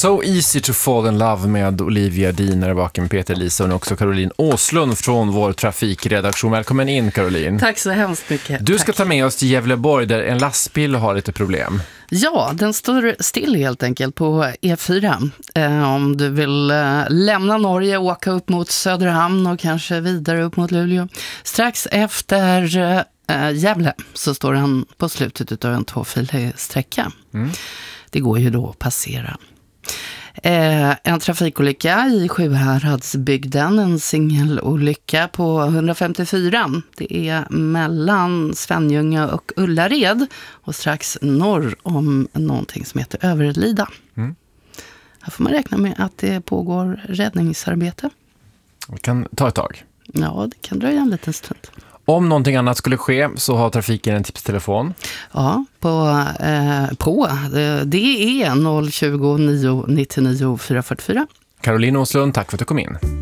So Easy to Fall in Love med Olivia Diner bakom Peter Lisa och också Caroline Åslund från vår trafikredaktion. Välkommen in, Caroline. Tack så hemskt mycket. Du ska ta med oss till Gävleborg där en lastbil har lite problem. Ja, den står still helt enkelt på E4. Om du vill lämna Norge och åka upp mot Söderhamn och kanske vidare upp mot Luleå. Strax efter Gävle så står den på slutet av en 2-filig sträcka. Det går ju då att passera. En trafikolycka i Sjuhäradsbygden, en singelolycka på 154. Det är mellan Svenljunga och Ullared och strax norr om någonting som heter Överlida. Här får man räkna med att det pågår räddningsarbete. Det kan ta ett tag. Ja, det kan dröja en liten stund. Om någonting annat skulle ske så har trafiken en tipstelefon. Ja, det är 020 999 444. Caroline Åslund, tack för att du kom in.